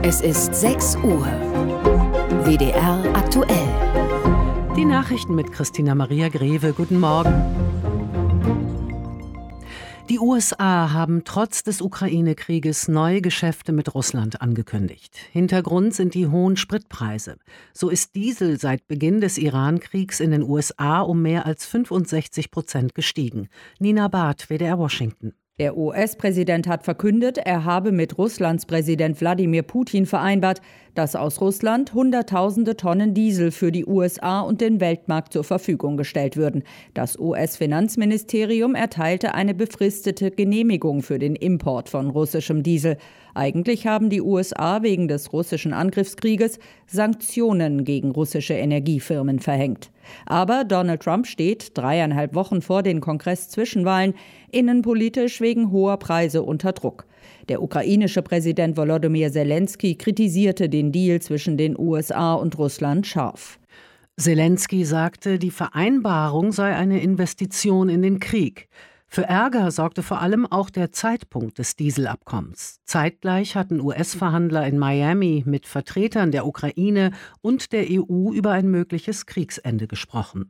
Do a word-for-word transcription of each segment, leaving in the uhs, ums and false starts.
Es ist sechs Uhr. W D R aktuell. Die Nachrichten mit Christina Maria Greve. Guten Morgen. Die U S A haben trotz des Ukraine-Krieges neue Geschäfte mit Russland angekündigt. Hintergrund sind die hohen Spritpreise. So ist Diesel seit Beginn des Iran-Kriegs in den U S A um mehr als fünfundsechzig Prozent gestiegen. Nina Barth, W D R Washington. Der U S-Präsident hat verkündet, er habe mit Russlands Präsident Wladimir Putin vereinbart, dass aus Russland Hunderttausende Tonnen Diesel für die U S A und den Weltmarkt zur Verfügung gestellt würden. Das U S-Finanzministerium erteilte eine befristete Genehmigung für den Import von russischem Diesel. Eigentlich haben die U S A wegen des russischen Angriffskrieges Sanktionen gegen russische Energiefirmen verhängt. Aber Donald Trump steht dreieinhalb Wochen vor den Kongress-Zwischenwahlen innenpolitisch wegen hoher Preise unter Druck. Der ukrainische Präsident Volodymyr Zelensky kritisierte den Deal zwischen den U S A und Russland scharf. Zelensky sagte, die Vereinbarung sei eine Investition in den Krieg. Für Ärger sorgte vor allem auch der Zeitpunkt des Dieselabkommens. Zeitgleich hatten U S-Verhandler in Miami mit Vertretern der Ukraine und der E U über ein mögliches Kriegsende gesprochen.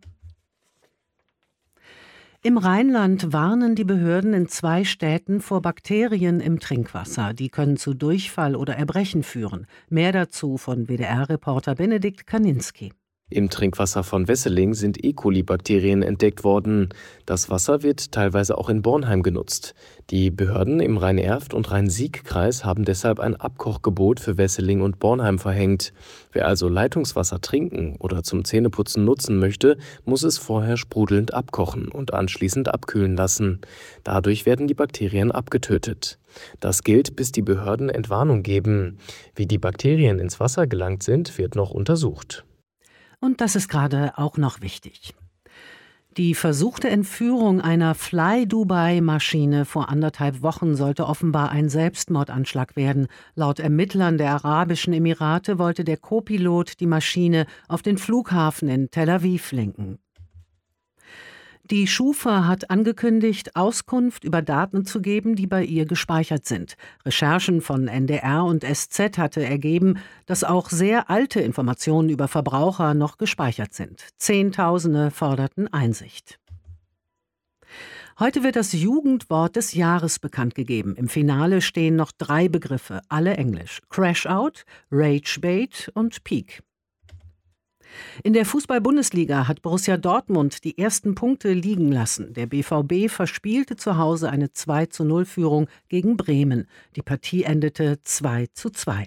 Im Rheinland warnen die Behörden in zwei Städten vor Bakterien im Trinkwasser. Die können zu Durchfall oder Erbrechen führen. Mehr dazu von W D R-Reporter Benedikt Kaninski. Im Trinkwasser von Wesseling sind E. coli-Bakterien entdeckt worden. Das Wasser wird teilweise auch in Bornheim genutzt. Die Behörden im Rhein-Erft- und Rhein-Sieg-Kreis haben deshalb ein Abkochgebot für Wesseling und Bornheim verhängt. Wer also Leitungswasser trinken oder zum Zähneputzen nutzen möchte, muss es vorher sprudelnd abkochen und anschließend abkühlen lassen. Dadurch werden die Bakterien abgetötet. Das gilt, bis die Behörden Entwarnung geben. Wie die Bakterien ins Wasser gelangt sind, wird noch untersucht. Und das ist gerade auch noch wichtig. Die versuchte Entführung einer Fly-Dubai-Maschine vor anderthalb Wochen sollte offenbar ein Selbstmordanschlag werden. Laut Ermittlern der Arabischen Emirate wollte der Co-Pilot die Maschine auf den Flughafen in Tel Aviv lenken. Die Schufa hat angekündigt, Auskunft über Daten zu geben, die bei ihr gespeichert sind. Recherchen von N D R und S Z hatte ergeben, dass auch sehr alte Informationen über Verbraucher noch gespeichert sind. Zehntausende forderten Einsicht. Heute wird das Jugendwort des Jahres bekannt gegeben. Im Finale stehen noch drei Begriffe, alle englisch: Crash-Out, Rage-Bait und Peak. In der Fußball-Bundesliga hat Borussia Dortmund die ersten Punkte liegen lassen. Der B V B verspielte zu Hause eine zwei zu null Führung gegen Bremen. Die Partie endete zwei zu zwei.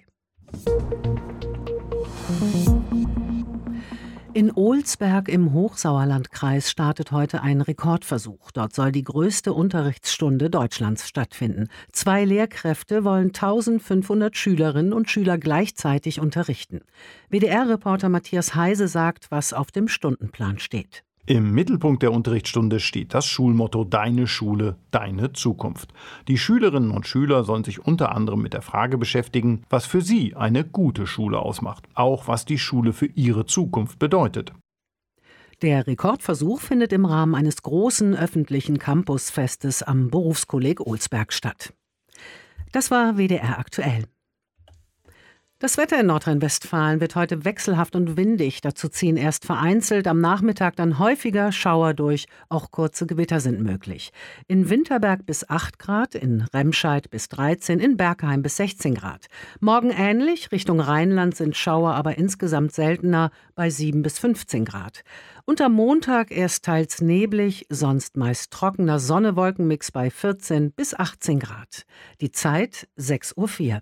In Olsberg im Hochsauerlandkreis startet heute ein Rekordversuch. Dort soll die größte Unterrichtsstunde Deutschlands stattfinden. Zwei Lehrkräfte wollen eintausendfünfhundert Schülerinnen und Schüler gleichzeitig unterrichten. W D R-Reporter Matthias Heise sagt, was auf dem Stundenplan steht. Im Mittelpunkt der Unterrichtsstunde steht das Schulmotto Deine Schule, deine Zukunft. Die Schülerinnen und Schüler sollen sich unter anderem mit der Frage beschäftigen, was für sie eine gute Schule ausmacht, auch was die Schule für ihre Zukunft bedeutet. Der Rekordversuch findet im Rahmen eines großen öffentlichen Campusfestes am Berufskolleg Olsberg statt. Das war W D R aktuell. Das Wetter in Nordrhein-Westfalen wird heute wechselhaft und windig. Dazu ziehen erst vereinzelt, am Nachmittag dann häufiger Schauer durch. Auch kurze Gewitter sind möglich. In Winterberg bis acht Grad, in Remscheid bis dreizehn, in Bergheim bis sechzehn Grad. Morgen ähnlich, Richtung Rheinland sind Schauer aber insgesamt seltener bei sieben bis fünfzehn Grad. Und am Montag erst teils neblig, sonst meist trockener Sonne-Wolkenmix bei vierzehn bis achtzehn Grad. Die Zeit sechs Uhr vier.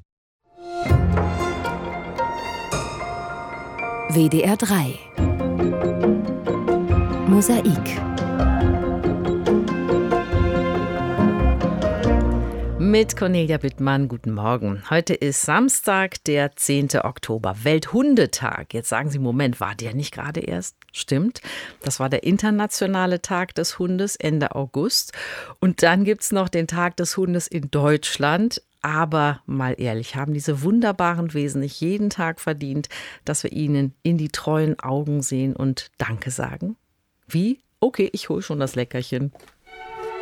W D R drei Mosaik. Mit Cornelia Bittmann, guten Morgen. Heute ist Samstag, der zehnte Oktober, Welthundetag. Jetzt sagen Sie, Moment, war der nicht gerade erst? Stimmt, das war der internationale Tag des Hundes Ende August. Und dann gibt es noch den Tag des Hundes in Deutschland. Aber mal ehrlich, haben diese wunderbaren Wesen nicht jeden Tag verdient, dass wir ihnen in die treuen Augen sehen und Danke sagen? Wie? Okay, ich hole schon das Leckerchen.